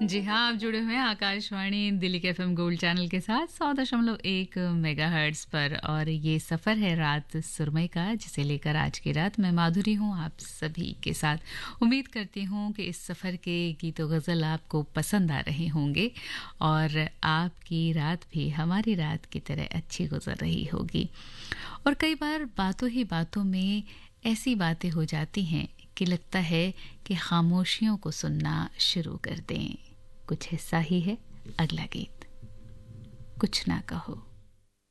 जी हाँ, आप जुड़े हुए हैं आकाशवाणी दिल्ली के एफएम गोल्ड चैनल के साथ 100.1 मेगाहर्ट्ज़ पर और ये सफ़र है रात सुरमई का जिसे लेकर आज की रात मैं माधुरी हूँ आप सभी के साथ। उम्मीद करती हूँ कि इस सफ़र के गीतो गज़ल आपको पसंद आ रहे होंगे और आपकी रात भी हमारी रात की तरह अच्छी गुजर रही होगी। और कई बार बातों ही बातों में ऐसी बातें हो जाती हैं कि लगता है कि खामोशियों को सुनना शुरू कर दें। कुछ हिस्सा ही है अगला गीत, कुछ ना कहो।